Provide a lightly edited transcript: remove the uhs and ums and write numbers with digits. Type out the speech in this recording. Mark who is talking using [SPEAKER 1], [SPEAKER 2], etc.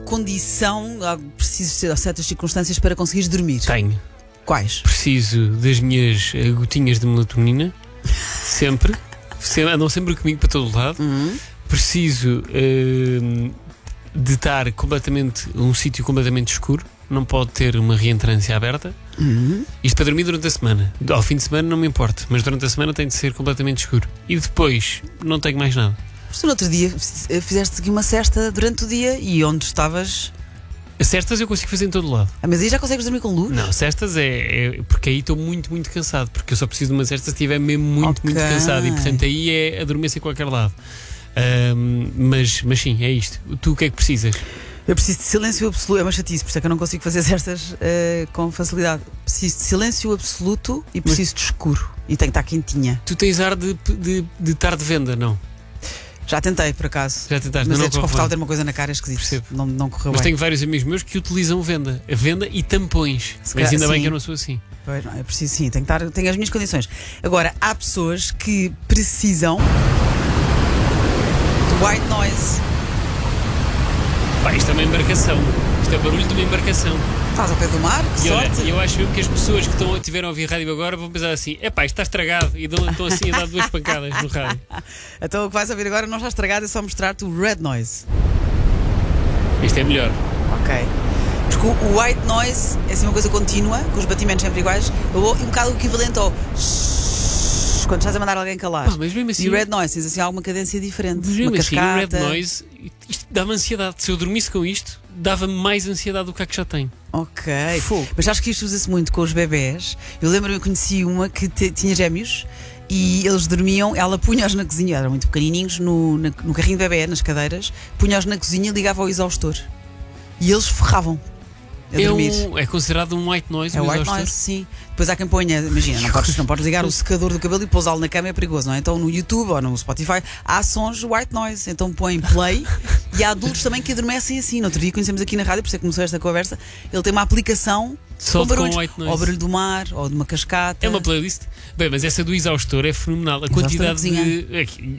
[SPEAKER 1] condição, preciso de certas circunstâncias para conseguires dormir?
[SPEAKER 2] Tenho.
[SPEAKER 1] Quais?
[SPEAKER 2] Preciso das minhas gotinhas de melatonina. Sempre. Andam sempre comigo para todo lado. Preciso de estar um sítio completamente escuro. Não pode ter uma reentrância aberta. Isto para dormir durante a semana. Ao fim de semana não me importa, mas durante a semana tem de ser completamente escuro. E depois não tenho mais nada.
[SPEAKER 1] Mas tu no outro dia fizeste aqui uma cesta durante o dia e onde estavas.
[SPEAKER 2] Cestas eu consigo fazer em todo lado.
[SPEAKER 1] Mas aí já consegues dormir com luz?
[SPEAKER 2] Não, cestas é porque aí estou muito, muito cansado. Porque eu só preciso de uma cesta se estiver mesmo muito, muito cansado. E portanto aí é adormecer em qualquer lado. Mas sim, é isto. Tu o que é que precisas?
[SPEAKER 1] Eu preciso de silêncio absoluto. É uma chatice, por isso é que eu não consigo fazer cestas com facilidade. Preciso de silêncio absoluto e preciso de escuro. E tenho que estar quentinha.
[SPEAKER 2] Tu tens ar de estar de venda, não?
[SPEAKER 1] Já tentei, por acaso.
[SPEAKER 2] Já tentaste,
[SPEAKER 1] mas
[SPEAKER 2] não
[SPEAKER 1] é desconfortável
[SPEAKER 2] corre
[SPEAKER 1] ter uma coisa na cara, é esquisito.
[SPEAKER 2] Percebo.
[SPEAKER 1] Não correu
[SPEAKER 2] Mas
[SPEAKER 1] bem.
[SPEAKER 2] tenho vários amigos meus que utilizam venda. A venda e tampões. Mas ainda bem que eu não sou assim.
[SPEAKER 1] Pois não, é preciso sim, tenho as minhas condições. Agora, há pessoas que precisam de white noise.
[SPEAKER 2] Pá, isto é uma embarcação. Isto é o barulho de uma embarcação.
[SPEAKER 1] Estás ao pé do mar? Que
[SPEAKER 2] E olha,
[SPEAKER 1] sorte!
[SPEAKER 2] eu acho mesmo que as pessoas que estiveram a ouvir rádio agora vão pensar assim: epá, isto está estragado. E estão assim a dar 2 pancadas no rádio.
[SPEAKER 1] Então o que vais ouvir agora não está estragado, é só mostrar-te o red noise.
[SPEAKER 2] Isto é melhor.
[SPEAKER 1] Ok. Porque o white noise é assim uma coisa contínua, com os batimentos sempre iguais, um bocado o equivalente ao quando estás a mandar alguém calar.
[SPEAKER 2] Mas mesmo assim,
[SPEAKER 1] e o red noise tens assim alguma cadência diferente.
[SPEAKER 2] Mas mesmo
[SPEAKER 1] uma
[SPEAKER 2] assim,
[SPEAKER 1] cascata.
[SPEAKER 2] o red noise, isto dá-me ansiedade. Se eu dormisse com isto, dava-me mais ansiedade do que a que já tenho.
[SPEAKER 1] Ok.
[SPEAKER 2] Fogo.
[SPEAKER 1] Mas acho que isto usa-se muito com os bebés. Eu lembro-me, eu conheci uma que tinha gêmeos e eles dormiam, ela punha-os na cozinha, eram muito pequenininhos, no carrinho de bebé, nas cadeiras, punha-os na cozinha e ligava ao exaustor. E eles ferravam a dormir.
[SPEAKER 2] É considerado um white noise.
[SPEAKER 1] É white noise, sim. Depois há quem ponha, imagina, não podes ligar o secador do cabelo e pousá-lo na cama, é perigoso, não é? Então no YouTube ou no Spotify há sons white noise, então põe play. E há adultos também que adormecem assim. No outro dia conhecemos aqui na rádio, por isso é que começou esta conversa. Ele tem uma aplicação
[SPEAKER 2] só
[SPEAKER 1] com barulhos,
[SPEAKER 2] white noise.
[SPEAKER 1] ou barulho do mar, ou de uma cascata.
[SPEAKER 2] É uma playlist. Bem, mas essa do exaustor é fenomenal. A quantidade de.